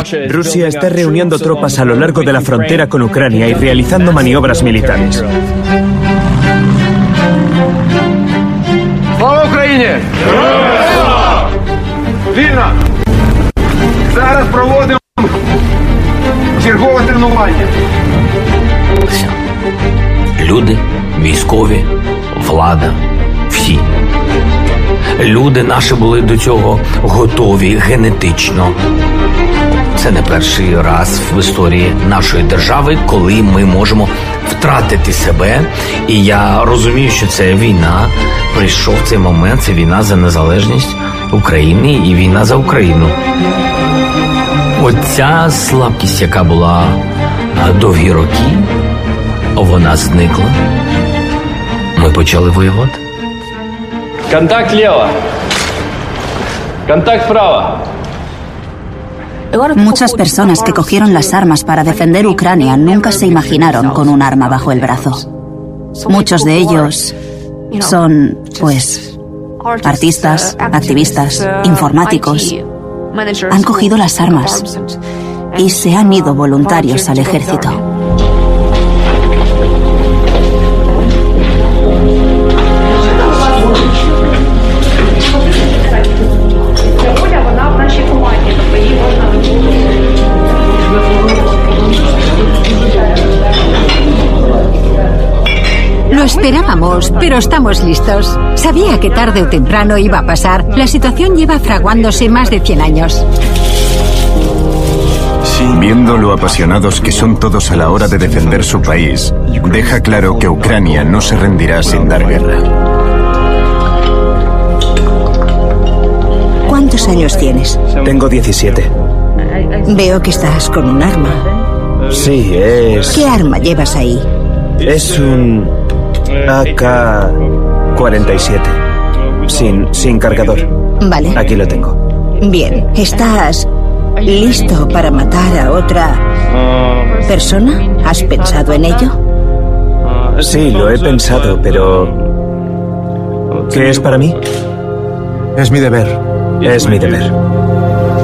Rusia está reuniendo tropas a lo largo de la frontera con Ucrania y realizando maniobras militares. ¡Слава Україні! Вільно! Зараз проводимо чергове тренування. Люди, військові, влада, всі. Люди наші були до цього готові генетично. Це не перший раз в історії нашої держави, коли ми можемо втратити себе. І я розумію, що це війна. Прийшов цей момент, це війна за незалежність України і війна за Україну. Оця слабкість, яка була довгі роки, вона зникла. Ми почали воювати. Контакт лево. Контакт вправо. Muchas personas que cogieron las armas para defender Ucrania nunca se imaginaron con un arma bajo el brazo. Muchos de ellos son, pues, artistas, activistas, informáticos. Han cogido las armas y se han ido voluntarios al ejército. Lo esperábamos, pero estamos listos. Sabía que tarde o temprano iba a pasar. La situación lleva fraguándose más de 100 años. Viendo lo apasionados que son todos a la hora de defender su país, deja claro que Ucrania no se rendirá sin dar guerra. ¿Cuántos años tienes? Tengo 17. Veo que estás con un arma. Sí, es... ¿Qué arma llevas ahí? Es un AK-47. Sin cargador. Vale. Aquí lo tengo. Bien. ¿Estás listo para matar a otra persona? ¿Has pensado en ello? Sí, lo he pensado, pero... ¿Qué es para mí? Es mi deber. Es mi deber.